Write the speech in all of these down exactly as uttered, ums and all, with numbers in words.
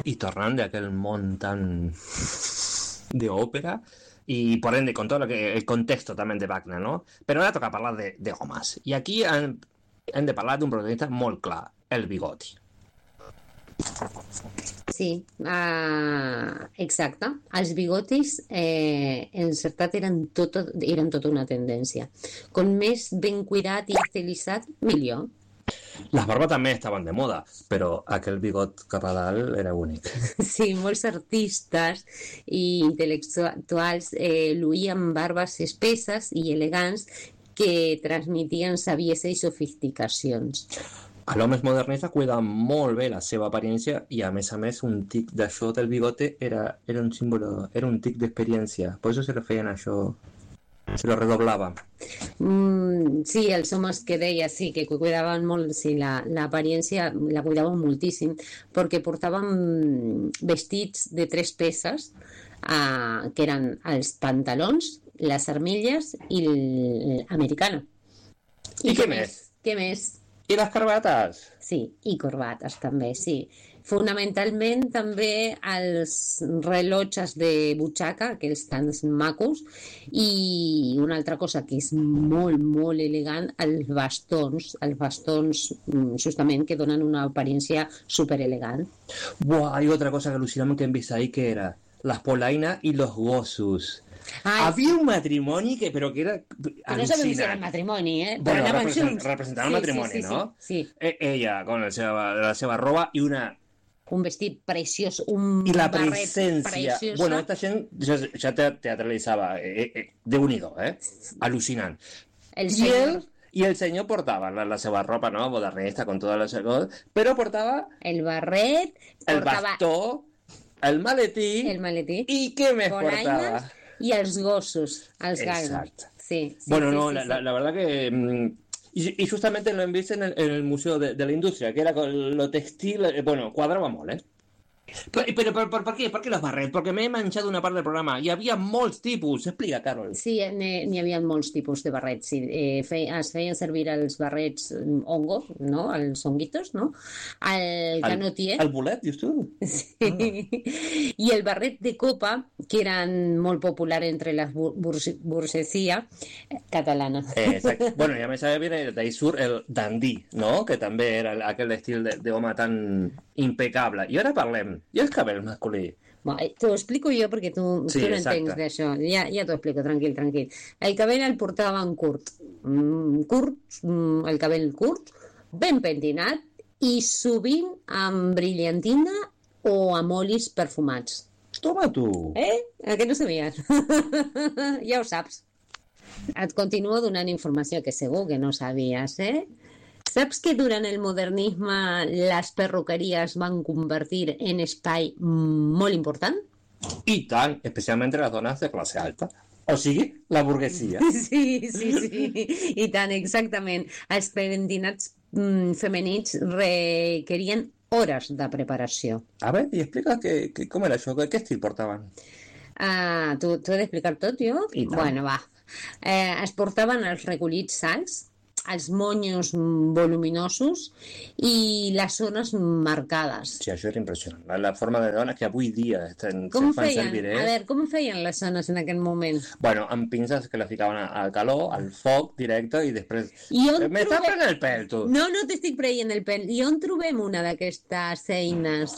Y tornando de aquel món tan de ópera y por ende con todo lo que el contexto también de Wagner, no? Però ara toca parlar de, de homes. I aquí hem, hem de parlar d'un protagonista molt clar, el Bigoti. Sí, uh, exacte. Els bigotis, eh, en certat, eren tot, eren tota una tendència. Com més ben cuidat i estilitzat, millor. Les barbes també estaven de moda, però aquell bigot cap a dalt era únic. Sí, molts artistes i intel·lectuals eh, lluïen barbes espesses i elegants que transmitien saviesa i sofisticacions. A l'home modernista cuida molt bé la seva apariencia i a més a més un tic d'això del bigote era, era un símbolo, era un tic d'experiència, per això se lo feien això, se lo redoblava. Mm, sí, els homes que deia sí, que cuidaven molt, sí, l'apariencia la, la cuidaven moltíssim perquè portaven vestits de tres peces uh, que eren els pantalons, les armilles i l'americana. I, I què més? Què més? I les corbates? Sí, i corbates també, sí. Fonamentalment també els rellotges de butxaca, aquells tan macos, i una altra cosa que és molt, molt elegant, els bastons, els bastons justament que donen una apariencia superelegant. Buah, hay otra cosa que alucinamos que hem vist ahí, que era las polainas y los gossos. Ay, había sí. un matrimoni que, però que era que no sabem si era el matrimoni, eh? Bueno, represent, representava sí, el matrimoni, sí, sí, no? Sí, sí. E ella, con la seva, la seva roba i una... Un vestit preciós, un I la barret presència. preciosa. Bueno, esta gent ja, ja teatralitzava, eh, eh, Déu-n'hi-do, eh? Al·lucinant. El I senyor... el, I el senyor portava la, la seva ropa, no?, modernista, con todas las cosas, però portava... El barret, el portava... bastó, el maletí... El maletí. I què més Polainas, portava? Y a los gossos, als galgos. Sí, sí, bueno, sí, no, sí, la, sí. La, la verdad que... Y, y justamente lo hem vist en el, en el Museo de, de la Industria, que era con lo textil... Eh, bueno, cuadrava molt, eh? Però, però per, per, per què? Per què los barrets? Perquè m'he menjat una part del programa. Hi havia molts tipus. Explica, Carol. Sí, n'hi havia molts tipus de barrets. Sí. Eh, fe, es feien servir els barrets hongos, no? Els honguitos, no? El canotier. El, el bolet, dius tu? Sí. Ah. I el barret de copa, que eren molt popular entre la burgesia catalana. Eh, exacte. Bueno, i a més a més d'ahí surt el dandí, no? Que també era aquell estil d'home tan impecable. I ara parlem. I el cabell masculí? Bueno, t'ho explico jo perquè tu, sí, tu no exacte. entens d'això. Ja, ja t'ho explico, tranquil, tranquil. El cabell el portaven curt. Mm, curt, mm, el cabell curt, ben pentinat i sovint amb brillantina o amb olis perfumats. Toma tu! Eh? Que no sabies? Ja ho saps. Et continuo donant informació que segur que no sabies, eh? Saps que durant el modernisme les perruqueries van convertir en espai molt important? I tant, especialment les dones de classe alta. O sigui, la burguesia. Sí, sí, sí. I tant, exactament. Els pentinats mm, femenins requerien hores de preparació. A veure, i explica que, que, com era això, què estil portaven? Ah, t'ho he d'explicar tot, jo? I tant. Bueno, va. Eh, es portaven els recollits salts, els monyos voluminosos i les zones marcades. Sí, això era impressionant. La, la forma de dona que avui dia estan, com se fan feien? servir, eh? A veure, com feien les zones en aquell moment? Bueno, amb pinces que la ficaven al calor, al foc directe i després... I on M'estàs trobem... prenent el pèl, tu! No, no t'estic prenent el pèl. I on trobem una d'aquestes eines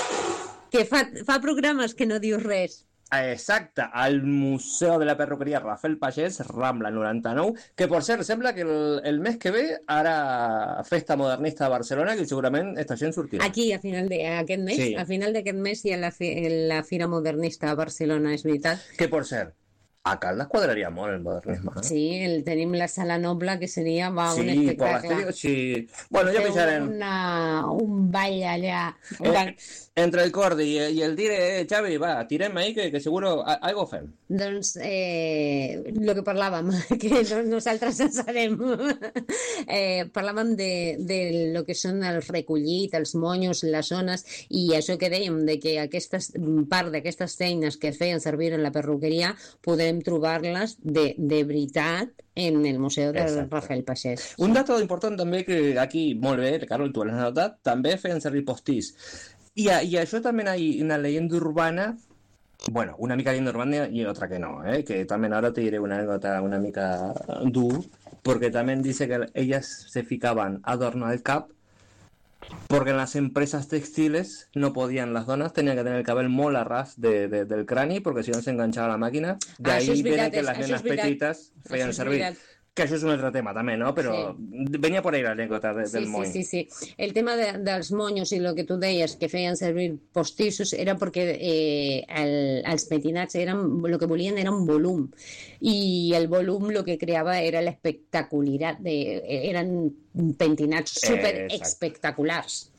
que fa, fa programes que no dius res? Exacte, al Museu de la Perruqueria Rafael Pagès, Rambla noranta-nou, que per cert, sembla que el, el mes que ve ara festa modernista a Barcelona, que segurament esta gent sortirà. Aquí, a final d'aquest mes, sí. a final d'aquest mes hi ha la, fi, la Fira Modernista a Barcelona, és veritat. Que per cert, a Caldes quadraria molt el modernisme. Eh? Sí, el, tenim la Sala Noble, que seria va, sí, un espectacle. Sí, bueno, ja pensarem... Una, un ball allà. Eh, entre el Cordi i, i el Dire, eh, Xavi, va, tirem ahí, que, que seguro a, algo fem. Doncs, eh, lo que parlàvem, que no, nosaltres en sabem, eh, parlàvem de, de lo que són els recollits, els monyos, les zones, i això que dèiem, de que aquestes, part d'aquestes eines que feien servir en la perruqueria, podem trobar-les de, de veritat en el Museu de Exacte. Rafael Pagès. Un dato important també que aquí, molt bé, Carol, tu l'has notat, també feien servir postís. Y, a, y a eso también hay una leyenda urbana, bueno, una mica leyenda urbana y otra que no, ¿eh? Que también ahora te diré una anécdota, una mica du, porque también dice que ellas se ficaban adorno al cap porque en las empresas textiles no podían, las donas tenían que tener el cabello molt a ras de, de, del crani porque si no se enganchaba la máquina. De ahí ah, viene que las nenas petitas feien servir. Que això és un altre tema també, no? Però sí. Venia por ahí l'anècdota de, sí, del mony. Sí, sí, sí. El tema de, dels monyos i el que tu deies, que feien servir postissos, era perquè eh, el, els petinats eren, el que volien era un volum. I el volum el que creava era l'espectacularitat. De, eren pentinats super espectaculars.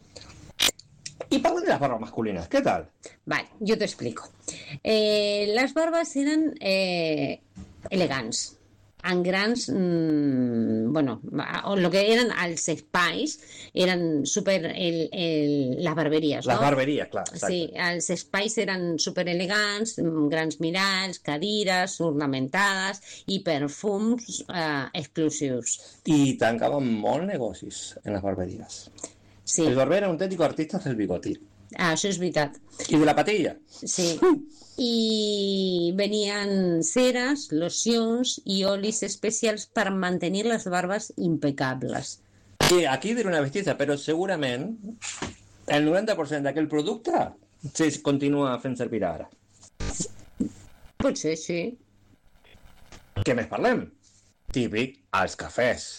Y parlant de las barbas masculinas, ¿qué tal? Vale, yo te explico. Eh, las barbas eran eh, elegants. En grans, mmm, bueno, lo que eren els espais eren super el, el, les barberies, no? Les barberies, clar, exacte. Sí, els espais eren super elegants, grans miralls, cadires ornamentades i perfums eh, exclusius. I tancaven molt negocis en les barberies. Sí. El barber era un autèntic artista del bigoti. Ah, això és veritat. I de la patilla. Sí. I venien ceres, locions i olis especials per mantenir les barbes impecables. Sí, aquí diré una bestiesa, però segurament el noranta per cent d'aquell producte se continua fent servir ara. Potser, sí. Què més parlem? Típic, els cafès.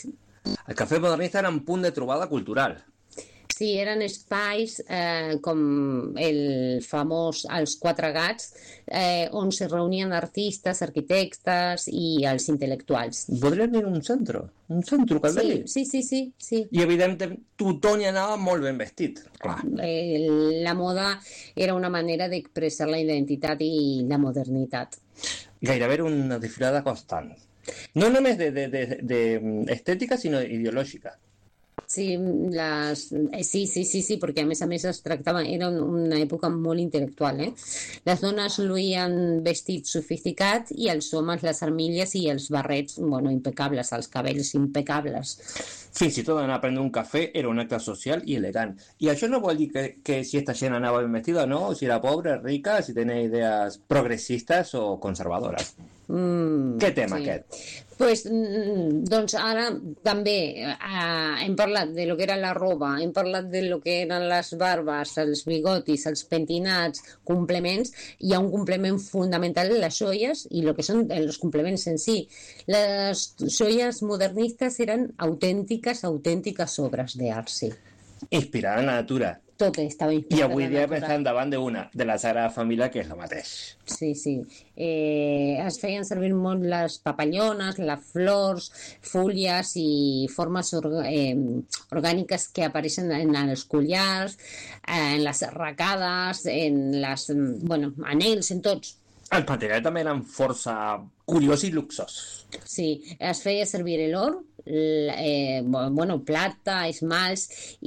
El cafè modernista era un punt de trobada cultural. Sí, eren espais eh, com el famós Els Quatre Gats, eh, on se reunien artistes, arquitectes i els intel·lectuals. Podríem dir un centre, un centre caldelí. Sí, sí, sí, sí. I evidentment tothom hi anava molt ben vestit, clar. Eh, la moda era una manera d'expressar la identitat i la modernitat. Gairebé era una desfilada constant. No només de, de, de, de estètica, sinó ideològica. Sí, les... sí, sí, sí, sí, perquè a més a més es tractava, era una època molt intel·lectual, eh? Les dones luïen vestit sofisticat i els homes les armilles i els barrets, bueno, impecables, els cabells impecables. Fins i tot anar a prendre un cafè era un acte social i elegant. I això no vol dir que, que si esta gent anava ben vestida o no, o si era pobra, rica, si tenia idees progressistes o conservadores. Mm, Què tema sí. aquest? Pues, doncs ara també eh, hem parlat de lo que era la roba, hem parlat de lo que eren les barbes, els bigotis, els pentinats, complements. Hi ha un complement fundamental, les joies, i lo que són els complements en si. Les joies modernistes eren autèntiques, autèntiques obres d'art, sí. Inspirada en la natura. Tot estava inspirat. I avui dia estem davant d'una, de la Sagrada Família, que és el mateix. Sí, sí. Eh, es feien servir molt les papallones, les flors, fulles i formes orga, eh, orgàniques que apareixen en els collars, eh, en les arracades, en les, bueno, anells, en tots. Els materials també eren força curiosos i luxosos. Sí, es feia servir l'or, eh, bueno, plata, esmalts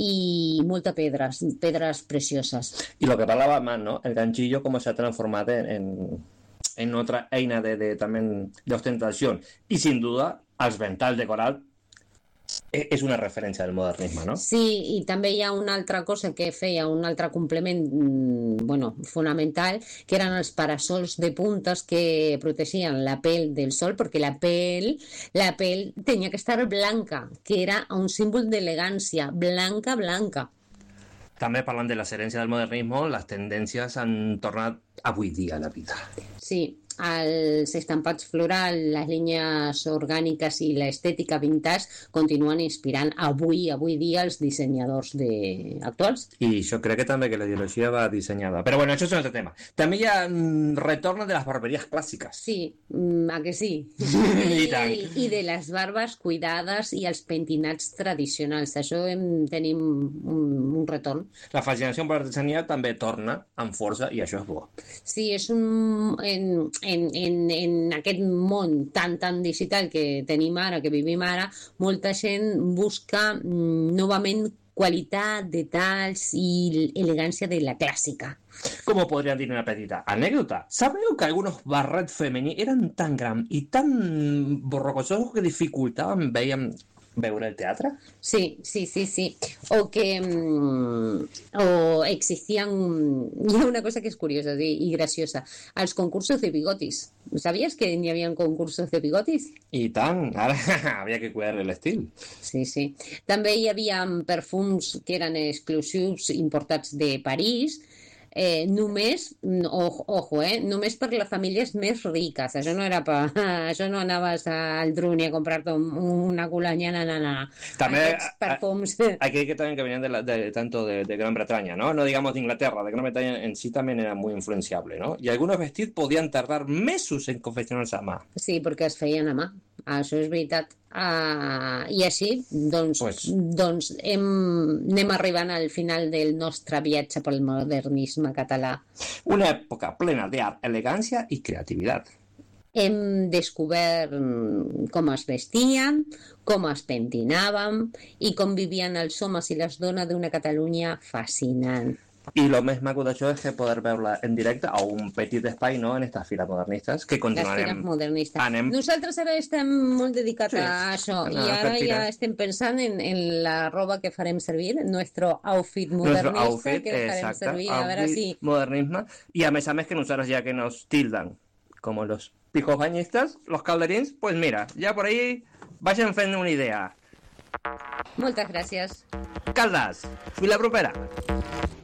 i molta pedres, pedres precioses. I el que parlava más, ¿no? El ganchillo como se ha transformado en, en, en otra eina de, de, también de ostentación. Y sin duda, els ventalls de coral és una referència del modernisme, no? Sí, i també hi ha una altra cosa que feia, un altre complement bueno, fonamental, que eren els parasols de puntes que protegien la pell del sol, perquè la pell, la pell tenia que estar blanca, que era un símbol d'elegància, blanca, blanca. També parlant de les herències del modernisme, les tendències han tornat avui dia a la vida. Sí, els estampats florals, les línies orgàniques i l'estètica vintage continuen inspirant avui, avui dia els dissenyadors de... actuals. I jo crec que també que la ideologia va dissenyada. Però bueno, això és un altre tema. També hi ha un retorn de les barberies clàssiques. Sí, a que sí? I, tant. I, I de les barbes cuidades i els pentinats tradicionals. Això hem, tenim un, un retorn. La fascinació per l'artesania també torna amb força i això és bo. Sí, és un... En, En, en, en aquest món tan, tan digital que tenim ara, que vivim ara, molta gent busca mm, novament qualitat, detalls i elegància de la clàssica. Com podríem dir una petita anècdota? Sabeu que alguns barrets femenins eren tan grans i tan borrocosos que dificultaven, veiem, veure el teatre? Sí, sí, sí, sí. O que... Mm, o existían, hi ha una cosa que és curiosa i, i graciosa, els concursos de bigotis. Sabies que hi havia concursos de bigotis? I tant, ara havia que cuidar l'estil. Sí, sí. També hi havia perfums que eren exclusius importats de París, eh, només, ojo, ojo, eh, només per les famílies més riques. Això no era pa, això no anaves al Druni a comprar-te un, una culaña, na, na, na. También Aquests perfums... hay que decir que también que venían de, la, de tanto de, de Gran Bretaña, ¿no? No digamos de Inglaterra, de Gran Bretaña en sí también era muy influenciable, ¿no? Y algunos vestits podien tardar mesos en confeccionar-se a mà. Sí, perquè es feien a mà. Això és veritat. Uh, I així, doncs, Pues- doncs hem, anem arribant al final del nostre viatge pel modernisme català. Una època plena d'art, elegància i creativitat. Hem descobert mm, com es vestien, com es pentinàvem i com vivien els homes i les dones d'una Catalunya fascinant. I lo més maco d'això és que poder veure en directe a un petit espai, no?, en estas files modernistes, que Les continuarem... fires modernistes. anem- Nosaltres ara estem molt dedicats Sí, a això a i les ara ja fires. estem pensant en, en la roba que farem servir, nuestro outfit modernista Nuestro outfit, que farem exacte, servir, a veure outfit, si... modernisme, y a més a més que nosotros ya que nos tildan como los pijos bañistas, los calderins, pues mira, ya por ahí vayan fent una idea. Moltes gràcies. Caldes, fins la propera!